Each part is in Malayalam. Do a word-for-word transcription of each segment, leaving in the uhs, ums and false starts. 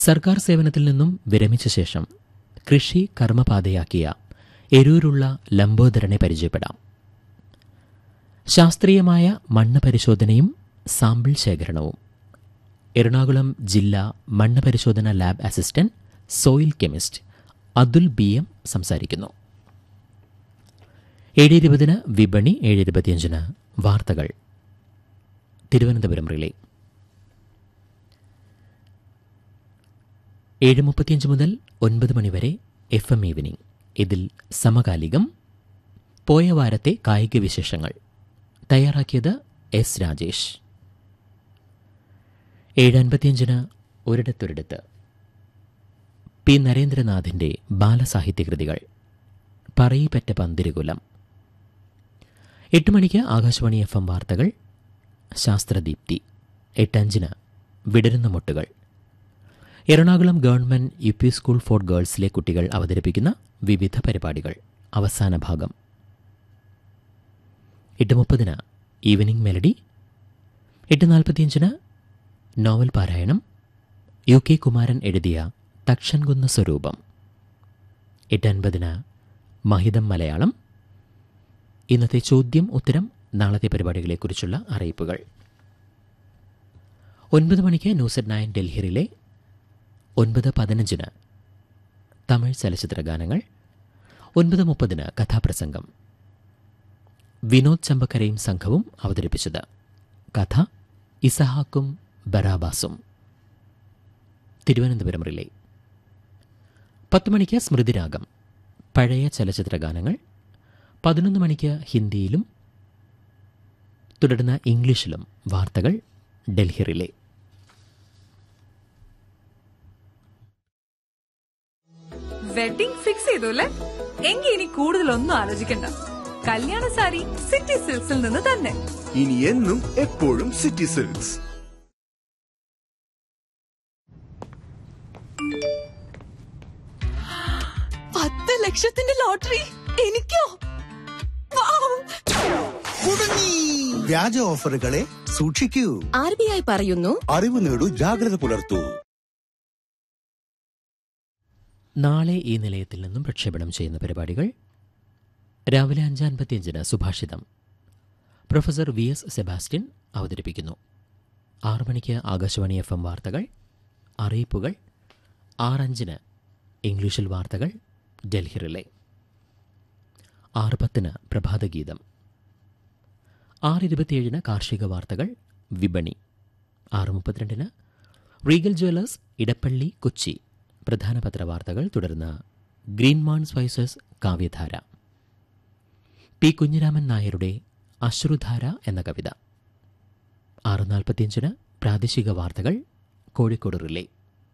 സർക്കാർ സേവനത്തിൽ നിന്നും വിരമിച്ച ശേഷം കൃഷി കർമ്മപാതയാക്കിയ എരൂരുള്ള ലംബോദരനെ പരിചയപ്പെടാം. ശാസ്ത്രീയമായ മണ്ണ് പരിശോധനയും സാമ്പിൾ ശേഖരണവും. എറണാകുളം ജില്ലാ മണ്ണ് പരിശോധന lab assistant soil chemist Atul B M സംസാരിക്കുന്നു. ഏഴ് ഇരുപതിന് വിപണി, ഏഴ് ഇരുപത്തിയഞ്ചിന് വാർത്തകൾ തിരുവനന്തപുരം റിലേ. ഏഴ് മുപ്പത്തിയഞ്ച് മുതൽ ഒൻപത് മണിവരെ എഫ് എം ഈവനിംഗ്. ഇതിൽ സമകാലികം, പോയ വാരത്തെ കായിക വിശേഷങ്ങൾ. തയ്യാറാക്കിയത് എസ് രാജേഷ്. ഏഴ് അൻപത്തിയഞ്ചിന് ഒരിടത്തൊരിടത്ത് പി നരേന്ദ്രനാഥിന്റെ ബാലസാഹിത്യകൃതികൾ. പറയിപ്പറ്റ പന്തിരുകുലം. എട്ട് മണിക്ക് ആകാശവാണി എഫ് എം വാർത്തകൾ ശാസ്ത്രദീപ്തി. എട്ടഞ്ചിന് വിടരുന്ന മുട്ടുകൾ. Ernakulam government U P school for ഗേൾസിലെ കുട്ടികൾ അവതരിപ്പിക്കുന്ന വിവിധ പരിപാടികൾ. അവസാന ഭാഗം. എട്ട് മുപ്പതിന് ഈവനിംഗ് മെലഡി. എട്ട് നാൽപ്പത്തിയഞ്ചിന് നോവൽ പാരായണം. യു കെ കുമാരൻ എഴുതിയ തക്ഷൻകുന്ന് സ്വരൂപം. എട്ട് അൻപതിന് മഹിതം മലയാളം. ഇന്നത്തെ ചോദ്യം ഉത്തരം, നാളത്തെ പരിപാടികളെക്കുറിച്ചുള്ള അറിയിപ്പുകൾ. ഒൻപത് മണിക്ക് ന്യൂസ് അറ്റ് നയൻ ഡൽഹിയിലെ. ഒൻപത് പതിനഞ്ചിന് തമിഴ് ചലച്ചിത്ര ഗാനങ്ങൾ. ഒൻപത് മുപ്പതിന് കഥാപ്രസംഗം. വിനോദ് ചമ്പക്കരയും സംഘവും അവതരിപ്പിച്ചത്. കഥ ഇസഹാക്കും ബറാബാസും. തിരുവനന്തപുരം റിലേ. പത്ത് മണിക്ക് സ്മൃതിരാഗം, പഴയ ചലച്ചിത്ര ഗാനങ്ങൾ. പതിനൊന്ന് മണിക്ക് ഹിന്ദിയിലും തുടർന്ന് ഇംഗ്ലീഷിലും വാർത്തകൾ ഡൽഹി റിലേ. വെഡിംഗ് ഫിക്സ് ചെയ്തു അല്ലേ? എങ്കിൽ ഇനി കൂടുതലൊന്നും ആലോചിക്കണ്ട. കല്യാണ സാരി സിറ്റി സിൽക്സിൽ നിന്ന് തന്നെ. ഇനി എന്നും എപ്പോഴും സിറ്റി സിൽക്സ്. പത്ത് ലക്ഷത്തിന്റെ ലോട്ടറി എനിക്കോ? വ്യാജ ഓഫറുകളെ സൂക്ഷിക്കൂ. ആർ ബി ഐ പറയുന്നു, അറിവ് നേടൂ, ജാഗ്രത പുലർത്തൂ. നാളെ ഈ നിലയത്തിൽ നിന്നും പ്രക്ഷേപണം ചെയ്യുന്ന പരിപാടികൾ. രാവിലെ അഞ്ച് അൻപത്തിയഞ്ചിന് സുഭാഷിതം. പ്രൊഫസർ വി എസ് സെബാസ്റ്റ്യൻ അവതരിപ്പിക്കുന്നു. ആറു മണിക്ക് ആകാശവാണി എഫ് എം വാർത്തകൾ അറിയിപ്പുകൾ. ആറഞ്ചിന് ഇംഗ്ലീഷിൽ വാർത്തകൾ ഡൽഹി റിലേ. ആറ് പത്തിന് പ്രഭാതഗീതം. ആറ് ഇരുപത്തിയേഴിന് കാർഷിക വാർത്തകൾ വിപണി. ആറ് മുപ്പത്തിരണ്ടിന് റീഗൽ ജ്വല്ലേഴ്സ് ഇടപ്പള്ളി കൊച്ചി പ്രധാന പത്രവാർത്തകൾ. തുടർന്ന് ഗ്രീൻമാൺ സ്പൈസസ് കാവ്യധാര. പി കുഞ്ഞിരാമൻ നായരുടെ അശ്രുധാര എന്ന കവിത. ആറ് നാൽപ്പത്തിയഞ്ചിന് പ്രാദേശിക വാർത്തകൾ കോഴിക്കോട് റിലേ.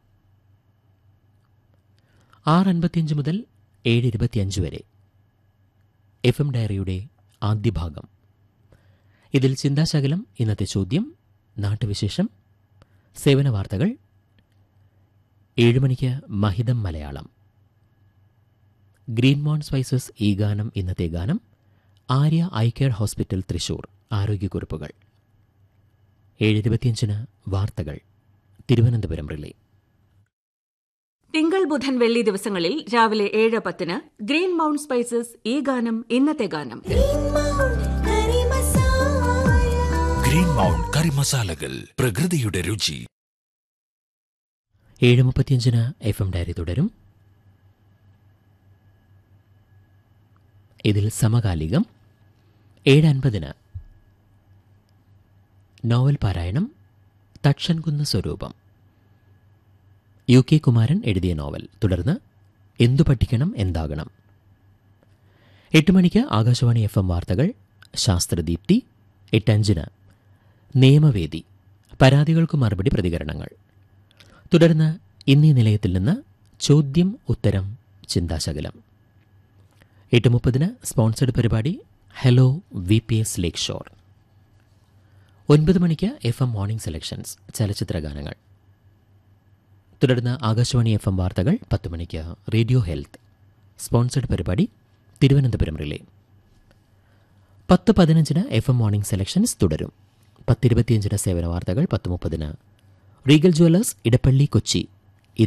ആറ് അൻപത്തിയഞ്ച് മുതൽ ഏഴ് ഇരുപത്തിയഞ്ച് വരെ എഫ് എം ഡയറിയുടെ ആദ്യ ഭാഗം. ഇതിൽ ചിന്താശകലം, ഇന്നത്തെ ചോദ്യം, നാട്ടുവിശേഷം, സേവന വാർത്തകൾ. ഏഴ് മണിക്ക് മഹിതം മലയാളം. ഗ്രീൻമോൺ സ്പൈസസ് ഈ ഗാനം, ഇന്നത്തെ ഗാനം. Arya eye care hospital Thrissur ആരോഗ്യക്കുറിപ്പുകൾ. ഏഴ് ഇരുപത്തിയഞ്ചിന് വാർത്തകൾ തിരുവനന്തപുരം റിലേ. തിങ്കൾ ബുധൻ വെള്ളി ദിവസങ്ങളിൽ രാവിലെ ഏഴ് പത്തിന് ഗ്രീൻ മൗണ്ട് സ്പൈസസ് ഈ ഗാനം, ഇന്നത്തെ ഗാനം. ഗ്രീൻ മൗണ്ട് കറി മസാലകൾ, പ്രകൃതിയുടെ രുചി. ഏഴ് മുപ്പത്തിയഞ്ചിന് എഫ് എം ഡയറി തുടരും. ഇതിൽ സമകാലികം. ഏഴ് അൻപതിന് നോവൽ പാരായണം തക്ഷൻകുന്ന് സ്വരൂപം. യു കെ കുമാരൻ എഴുതിയ നോവൽ. തുടർന്ന് എന്തു പഠിക്കണം എന്താകണം. എട്ട് മണിക്ക് ആകാശവാണി എഫ് എം വാർത്തകൾ ശാസ്ത്രദീപ്തി. എട്ടഞ്ചിന് നിയമവേദി, പരാതികൾക്ക് മറുപടി, പ്രതികരണങ്ങൾ. തുടർന്ന് ഇന്നീ നിലയത്തിൽ നിന്ന് ചോദ്യം ഉത്തരം ചിന്താശകലം. എട്ട് മുപ്പതിന് സ്പോൺസർഡ് പരിപാടി ഹലോ വി പി എസ് ലേക്ക് ഷോർ. ഒൻപത് മണിക്ക് എഫ് എം മോർണിംഗ് സെലക്ഷൻസ് ചലച്ചിത്ര ഗാനങ്ങൾ. തുടർന്ന് ആകാശവാണി എഫ് എം വാർത്തകൾ. പത്ത് മണിക്ക് റേഡിയോ ഹെൽത്ത് സ്പോൺസർഡ് പരിപാടി തിരുവനന്തപുരം റിലേ. പത്ത് പതിനഞ്ചിന് എഫ് എം മോർണിംഗ് സെലക്ഷൻസ് തുടരും. പത്തിരുപത്തിയഞ്ചിന് സേവന വാർത്തകൾ. പത്ത് മുപ്പതിന് റീഗൽ ജ്വല്ലേഴ്സ് ഇടപ്പള്ളി കൊച്ചി